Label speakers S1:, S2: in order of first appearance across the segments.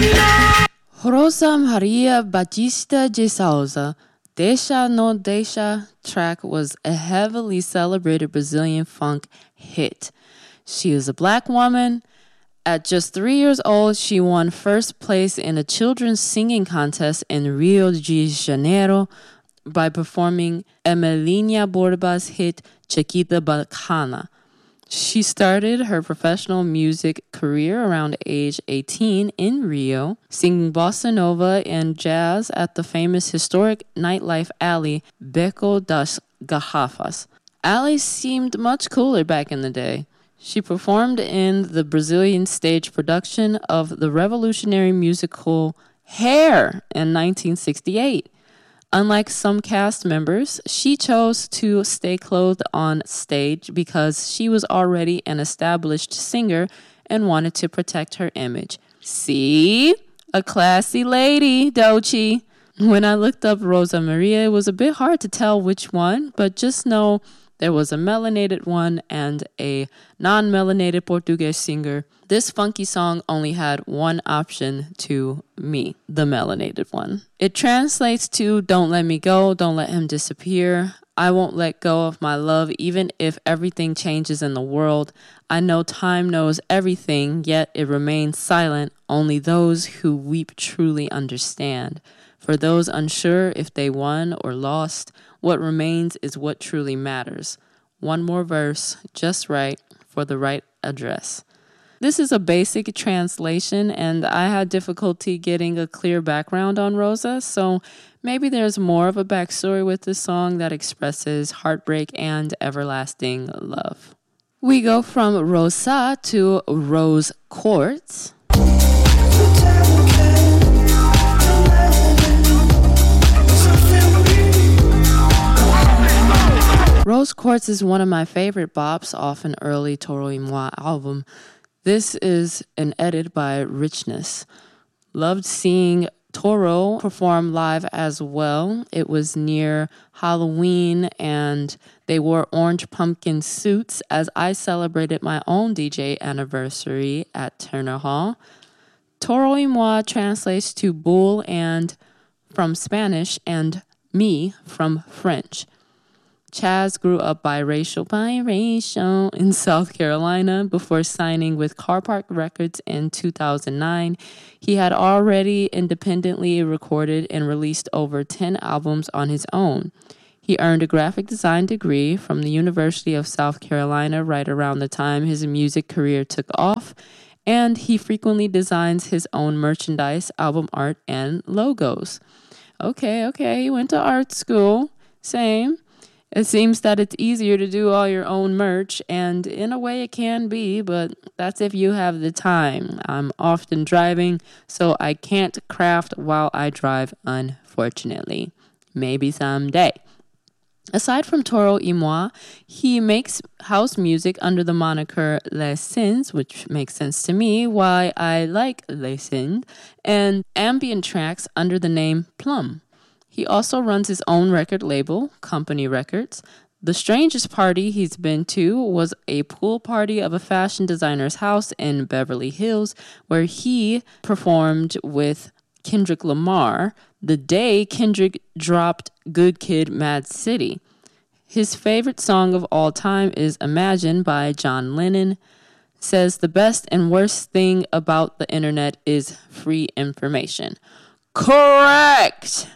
S1: Rosa Maria Batista de Souza, Deixa no Deixa track was a heavily celebrated Brazilian funk hit. She is a black woman. At just 3 years old, she won first place in a children's singing contest in Rio de Janeiro by performing Emelinha Borba's hit Chiquita Bacana. She started her professional music career around age 18 in Rio, singing bossa nova and jazz at the famous historic nightlife alley Beco das Garrafas. Alley seemed much cooler back in the day. She performed in the Brazilian stage production of the revolutionary musical Hair in 1968. Unlike some cast members, she chose to stay clothed on stage because she was already an established singer and wanted to protect her image. See? A classy lady, Doechii. When I looked up Rosa Maria, it was a bit hard to tell which one, but just know there was a melanated one and a non-melanated Portuguese singer. This funky song only had one option to me, the melanated one. It translates to "Don't let me go, don't let him disappear. I won't let go of my love even if everything changes in the world. I know time knows everything, yet it remains silent. Only those who weep truly understand. For those unsure if they won or lost, what remains is what truly matters. One more verse, just right, for the right address." This is a basic translation, and I had difficulty getting a clear background on Rosa, so maybe there's more of a backstory with this song that expresses heartbreak and everlasting love. We go from Rosa to Rose Quartz. Rose Quartz is one of my favorite bops off an early Toro y Moi album. This is an edit by Richness. Loved seeing Toro perform live as well. It was near Halloween and they wore orange pumpkin suits as I celebrated my own DJ anniversary at Turner Hall. Toro y Moi translates to bull and from Spanish and me from French. Chaz grew up biracial in South Carolina before signing with Car Park Records in 2009. He had already independently recorded and released over 10 albums on his own. He earned a graphic design degree from the University of South Carolina right around the time his music career took off, and he frequently designs his own merchandise, album art, and logos. Okay, he went to art school. Same. It seems that it's easier to do all your own merch, and in a way it can be, but that's if you have the time. I'm often driving, so I can't craft while I drive, unfortunately. Maybe someday. Aside from Toro y Moi, he makes house music under the moniker Les Sins, which makes sense to me, why I like Les Sins, and ambient tracks under the name Plum. He also runs his own record label, Company Records. The strangest party he's been to was a pool party of a fashion designer's house in Beverly Hills, where he performed with Kendrick Lamar the day Kendrick dropped Good Kid, Mad City. His favorite song of all time is Imagine by John Lennon. Says the best and worst thing about the internet is free information. Correct!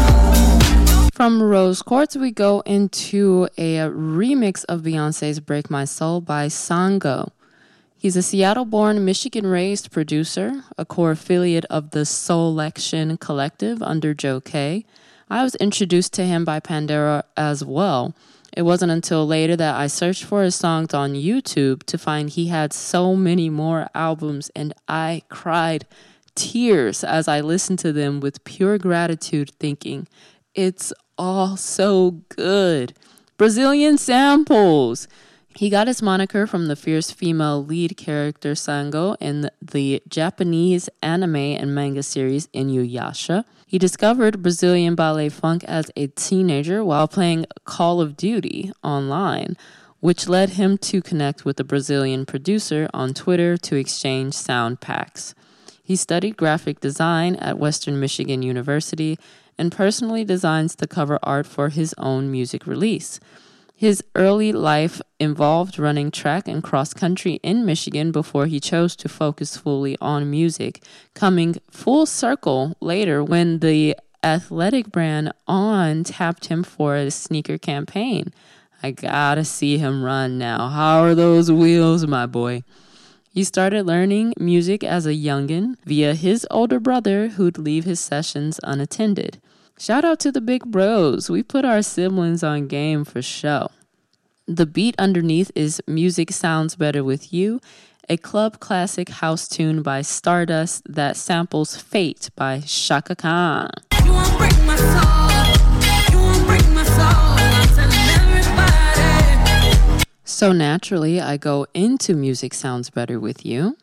S1: From Rose Quartz, we go into a remix of Beyonce's Break My Soul by Sango. He's a Seattle-born, Michigan-raised producer, a core affiliate of the Soulection Collective under Joe K. I was introduced to him by Pandora as well. It wasn't until later that I searched for his songs on YouTube to find he had so many more albums, and I cried tears as I listened to them with pure gratitude, thinking, it's all so good. Brazilian samples. He got his moniker from the fierce female lead character Sango in the Japanese anime and manga series Inuyasha. He discovered Brazilian ballet funk as a teenager while playing Call of Duty online, which led him to connect with a Brazilian producer on Twitter to exchange sound packs. He studied graphic design at Western Michigan University and personally designs the cover art for his own music release. His early life involved running track and cross country in Michigan before he chose to focus fully on music, coming full circle later when the athletic brand On tapped him for a sneaker campaign. I gotta see him run now. How are those wheels, my boy? He started learning music as a youngin' via his older brother who'd leave his sessions unattended. Shout out to the big bros. We put our siblings on game for show. The beat underneath is Music Sounds Better With You, a club classic house tune by Stardust that samples Fate by Chaka Khan. You won't break my soul. You won't break my soul. I'm telling everybody. So naturally, I go into Music Sounds Better With You.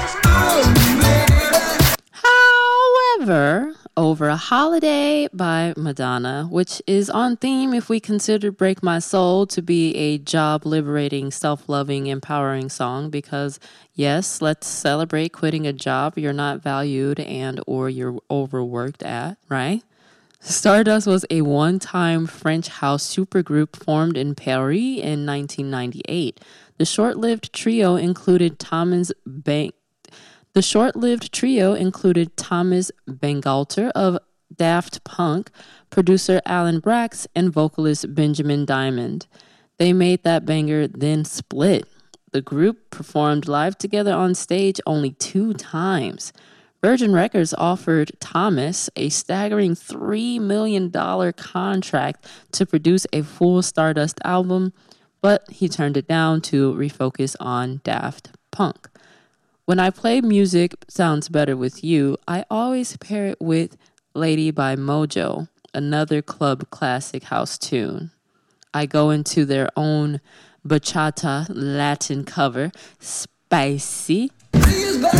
S1: However, over a Holiday by Madonna, which is on theme if we consider Break My Soul to be a job-liberating, self-loving, empowering song, because yes, let's celebrate quitting a job you're not valued and or you're overworked at, right? Stardust was a one-time French house supergroup formed in Paris in 1998. The short-lived trio included Thomas Bangalter of Daft Punk, producer Alan Braxe, and vocalist Benjamin Diamond. They made that banger, then split. The group performed live together on stage only 2 times. Virgin Records offered Thomas a staggering $3 million contract to produce a full Stardust album, but he turned it down to refocus on Daft Punk. When I play Music Sounds Better With You, I always pair it with Lady by Mojo, another club classic house tune. I go into their own bachata Latin cover, Spicy.